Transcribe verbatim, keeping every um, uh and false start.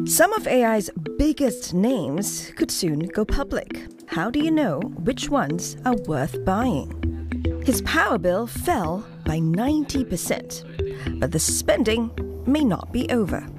Some of A I's biggest names could soon go public. How do you know which ones are worth buying? His power bill fell by ninety percent, but the spending may not be over.